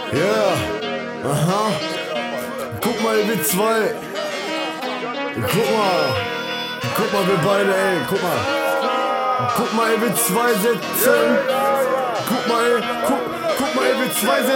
Yeah, aha. Guck mal, wir zwei. Guck mal, wir beide, ey. Guck mal, ey, wir zwei sitzen. Guck mal, ey, wir zwei sitzen.